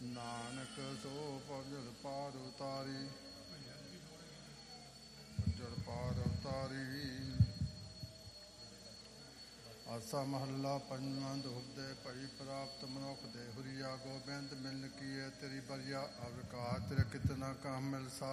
ਨਾਨਕ ਸੋ ਭਜਨ ਪਾਰ ਉਤਾਰੀ, ਭਜਨ ਪਾਰ ਉਤਾਰੀ। ਆਸਾ ਮਹੱਲਾ ਪੰਜਵਾਂ। ਦੁਹਦੇ ਭਈ ਪ੍ਰਾਪਤ ਮਨੁੱਖ ਦੇ ਹੁਰੀਆ, ਗੋਬਿੰਦ ਮਿਲਨ ਕੀਏ ਤੇਰੀ ਬਰੀਆ। ਅਵਿਕਾਰ ਤੇਰੇ ਕਿਤਨਾ ਕਾਮ ਮਿਲ ਸਾ,